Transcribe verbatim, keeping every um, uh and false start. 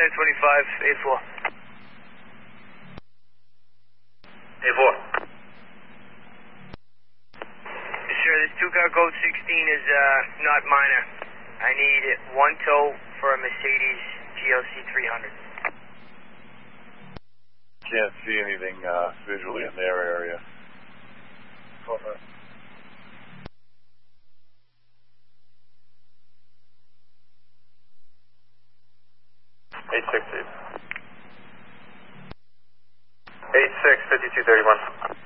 ten twenty-five, A four. A four. Sure, this two-car Gold sixteen is uh, not minor. I need one tow for a Mercedes G L C three hundred. Can't see anything uh, visually in their area. Over. eight six eight. eight six, fifty-two thirty-one.